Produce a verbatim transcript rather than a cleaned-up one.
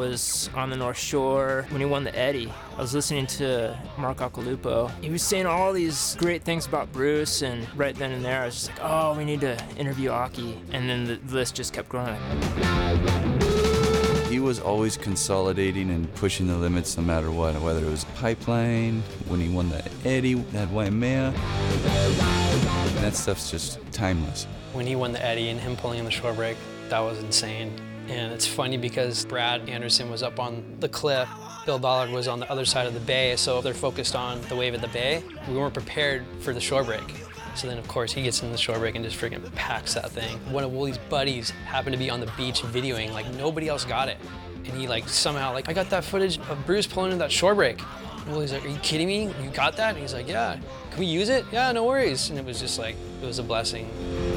was on the North Shore when he won the Eddie. I was listening to Mark Occhilupo. He was saying all these great things about Bruce, and right then and there I was just like, oh, we need to interview Occy. And then the list just kept growing. He was always consolidating and pushing the limits no matter what, whether it was Pipeline, when he won the Eddie, that Waimea. That stuff's just timeless. When he won the Eddie and him pulling in the shore break, that was insane. And it's funny because Brad Anderson was up on the cliff, Bill Ballard was on the other side of the bay, so they're focused on the wave of the bay. We weren't prepared for the shore break. So then, of course, he gets in the shore break and just freaking packs that thing. One of Woolie's buddies happened to be on the beach videoing, like nobody else got it. And he like somehow, like, I got that footage of Bruce pulling in that shore break. And Woolie's like, are you kidding me? You got that? And he's like, yeah. Can we use it? Yeah, no worries. And it was just like, it was a blessing.